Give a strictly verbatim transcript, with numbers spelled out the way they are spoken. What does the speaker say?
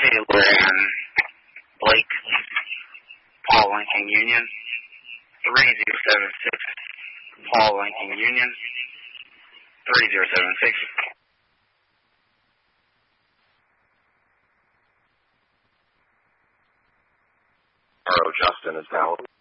Taylor and Blake, Paul Lincoln Union, three zero seven six, Paul Lincoln Union, three zero seven six. Arrow Justin is now